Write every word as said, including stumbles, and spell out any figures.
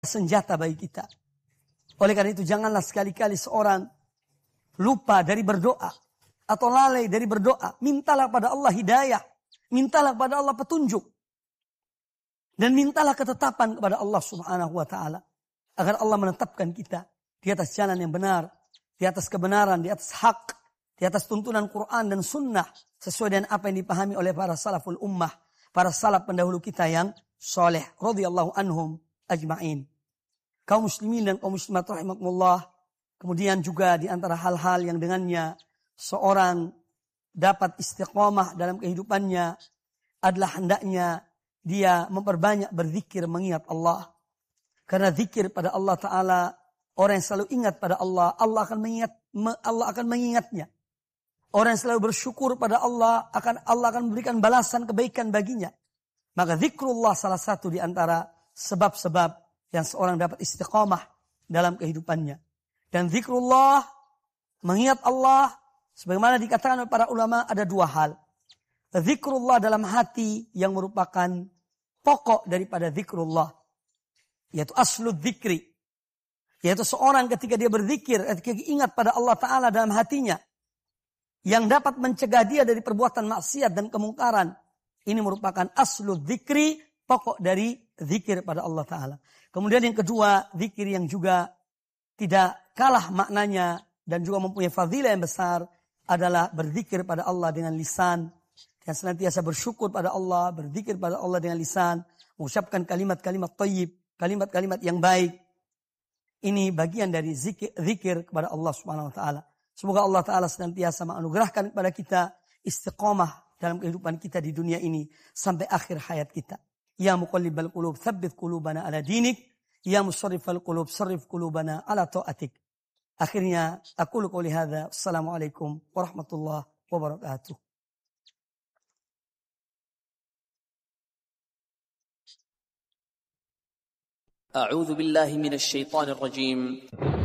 senjata bagi kita. Oleh karena itu janganlah sekali-kali seorang lupa dari berdoa atau lalai dari berdoa. Mintalah pada Allah hidayah, mintalah pada Allah petunjuk, dan mintalah ketetapan kepada Allah Subhanahu wa taala agar Allah menetapkan kita di atas jalan yang benar, di atas kebenaran, di atas hak, di atas tuntunan Quran dan sunnah sesuai dengan apa yang dipahami oleh para salaful ummah, para salaf pendahulu kita yang soleh radhiyallahu anhum ajma'in. Kaum muslimin dan kaum muslimat rahimakumullah, kemudian juga di antara hal-hal yang dengannya seorang dapat istiqomah dalam kehidupannya adalah hendaknya dia memperbanyak berzikir mengingat Allah. Karena zikir pada Allah Ta'ala, orang yang selalu ingat pada Allah, Allah akan mengingat, Allah akan mengingatnya. Orang yang selalu bersyukur pada Allah, akan Allah akan memberikan balasan kebaikan baginya. Maka zikrullah salah satu di antara sebab-sebab yang seorang dapat istiqamah dalam kehidupannya. Dan zikrullah, mengingat Allah, sebagaimana dikatakan oleh para ulama, ada dua hal. Zikrullah dalam hati yang merupakan pokok daripada zikrullah, yaitu aslud zikri. Yaitu seorang ketika dia berzikir, ketika ingat pada Allah Ta'ala dalam hatinya, yang dapat mencegah dia dari perbuatan maksiat dan kemungkaran. Ini merupakan aslud zikri, pokok dari zikir pada Allah Ta'ala. Kemudian yang kedua, zikir yang juga tidak kalah maknanya dan juga mempunyai fadilah yang besar adalah berzikir pada Allah dengan lisan. Dan senantiasa bersyukur pada Allah, berzikir pada Allah dengan lisan, mengucapkan kalimat-kalimat thayyib, kalimat-kalimat yang baik. Ini bagian dari zikir, zikir kepada Allah Subhanahu wa taala. Semoga Allah Ta'ala senantiasa menganugerahkan kepada kita istiqamah dalam kehidupan kita di dunia ini sampai akhir hayat kita. Ya muqallibal qulub, tsabbit qulubana ala dinik. Ya musarrifal qulub, sarrif qulubana ala ta'atik. Akhirnya, aku qouli hadza. Assalamualaikum warahmatullahi wabarakatuh. أعوذ بالله من الشيطان الرجيم